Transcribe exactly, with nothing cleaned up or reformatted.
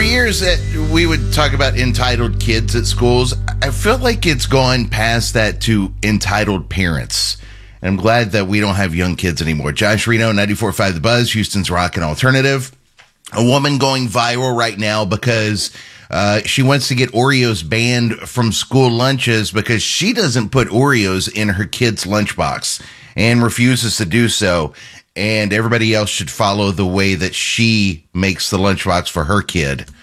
years that we would talk about entitled kids at schools, I feel like it's gone past that to entitled parents. And I'm glad that we don't have young kids anymore. Josh Reno, ninety-four point five The Buzz, Houston's Rock and Alternative. A woman going viral right now because uh, she wants to get Oreos banned from school lunches because she doesn't put Oreos in her kid's lunchbox and refuses to do so. And everybody else should follow the way that she makes the lunchbox for her kid.